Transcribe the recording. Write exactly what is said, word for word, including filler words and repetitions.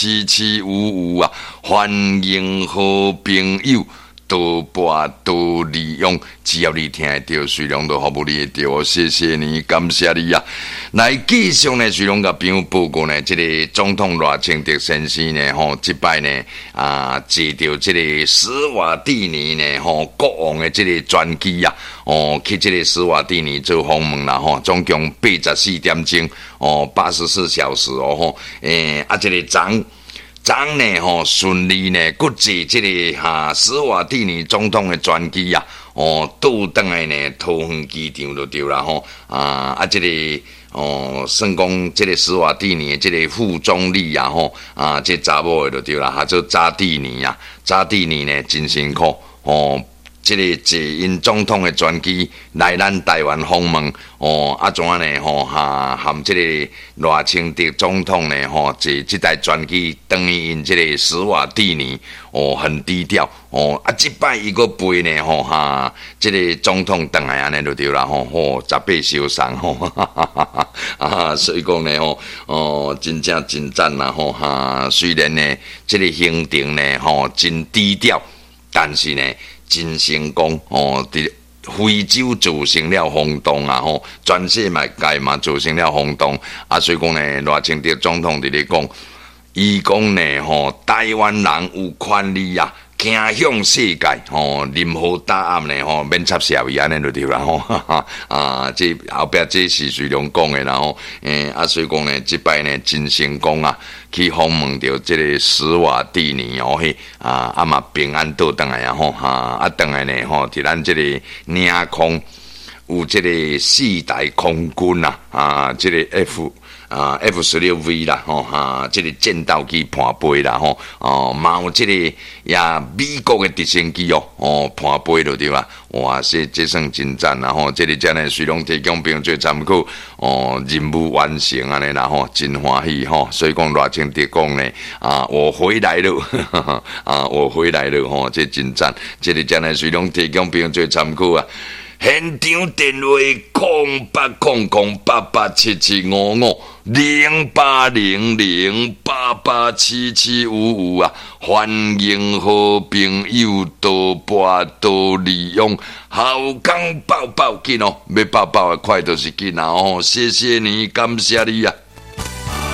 七七五五啊，欢迎好朋友。多播多利用，只要你听得到，水龙都服务你得到，谢谢你，感谢你啊！来继续呢，水龙甲朋友报告呢，这个总统赖清德先生呢，吼，这摆呢啊，坐到这个斯瓦蒂尼呢，吼，国王的这个专机啊，哦，去这个斯瓦蒂尼做访问啦，吼，总共八十四点钟，哦，八十四小时哦，吼，诶，啊，这个长。昨呢吼顺利呢，国际这个哈斯瓦蒂尼总统的专机啊，哦倒转来呢，桃园机场就对啦吼啊啊这个哦，算讲这个斯瓦蒂尼的这个副总理啊吼啊，这查某的就对啦，哈做扎蒂尼啊，扎蒂尼呢真辛苦哦。这个坐因总统的专机来咱台湾访问，哦，啊怎呢？吼哈，含这个赖清德总统呢，吼坐这台专机登因这个斯瓦蒂尼，哦，很低调，哦，啊，这摆伊个飞呢，吼哈，这个总统登来安尼就对啦，吼，吼十八相送，吼，哈哈哈哈啊，所以讲呢，吼，哦，真正真赞啦，吼哈，虽然呢，这个行程呢，吼真低调，但是呢。真成功哦！伫非洲造成了轰动啊！吼，全世界嘛造成了轰动啊！所以讲呢，赖清德总统伫咧讲，伊讲呢，吼，台湾人有权利啊，行向世界哦，任何答案呢，吼，免插社会安尼就对啦，吼，哈哈啊！这后壁这是随龙讲的啦，吼，诶啊，所以讲呢，即摆呢真成功啊！去访问到这个斯瓦蒂尼哦嘿啊啊嘛平安倒转来啊吼哈啊转来呢吼，伫咱这个领空有这个四大空军呐啊，这个 F 啊 F 十六 V 啦吼哈，这个战斗机盘飞啦吼哦，嘛有这个呀美国的直升机哦哦盘飞就对啦，哇这这算真赞啦吼，这里真呢随龙提供并做参考哦，任务完成安尼啦吼，真欢喜吼，所以讲赖清德讲呢啊，我回来了啊，我回来了吼，这真赞，这里真呢随龙提供并做参考啊。现场电话空八空空八八七七五五零八零零八八七七五五啊！欢迎好朋友多拨多利用，好工报报紧哦，要报报的快就是紧啊！哦，谢谢你，感谢你啊！